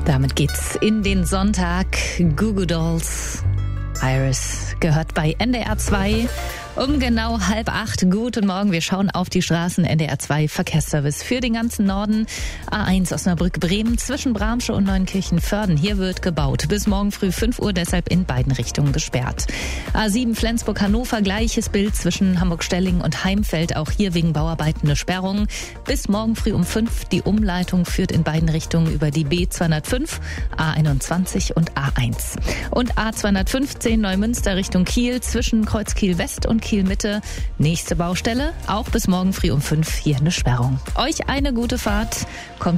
Damit geht's in den Sonntag. Goo Goo Dolls. Iris gehört bei NDR 2 um genau 7:30. Guten Morgen, wir schauen auf die Straßen. NDR 2 Verkehrsservice für den ganzen Norden. A1 Osnabrück Bremen zwischen Bramsche und Neunkirchen-Vörden. Hier wird gebaut. Bis morgen früh 5 Uhr, deshalb in beiden Richtungen gesperrt. A7 Flensburg-Hannover, gleiches Bild zwischen Hamburg-Stellingen und Heimfeld. Auch hier wegen Bauarbeiten eine Sperrung. Bis morgen früh um 5. Die Umleitung führt in beiden Richtungen über die B205, A21 und A1. Und A215 Neumünster Richtung Kiel zwischen Kreuz Kiel West und Kiel Mitte. Nächste Baustelle, auch bis morgen früh um 5 hier eine Sperrung. Euch eine gute Fahrt. Kommt